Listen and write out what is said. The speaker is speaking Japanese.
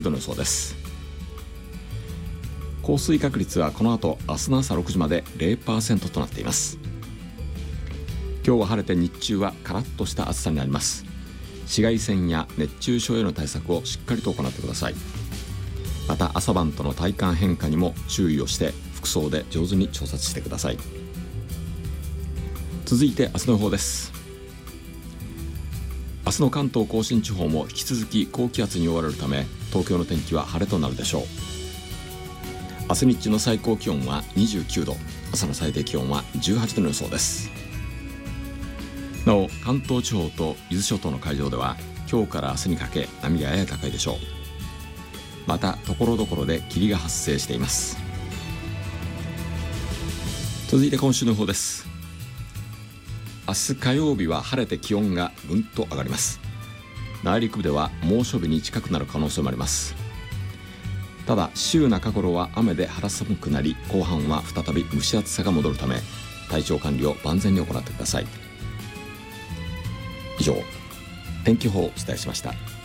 度の予想です。降水確率はこの後明日の朝6時まで 0% となっています。今日は晴れて日中はカラッとした暑さになります。紫外線や熱中症への対策をしっかりと行ってください。また朝晩との体感変化にも注意をして服装で上手に調節してください。続いて明日の予報です。明日の関東甲信地方も引き続き高気圧に覆われるため、東京の天気は晴れとなるでしょう。明日日中の最高気温は29度、朝の最低気温は18度の予想です。なお関東地方と伊豆諸島の海上では今日から明日にかけ波がやや高いでしょう。また所々で霧が発生しています。続いて今週の予報です。明日火曜日は晴れて気温がぐんと上がります。内陸部では猛暑日に近くなる可能性もあります。ただ週中頃は雨で肌寒くなり、後半は再び蒸し暑さが戻るため体調管理を万全に行ってください。以上、天気予報をお伝えしました。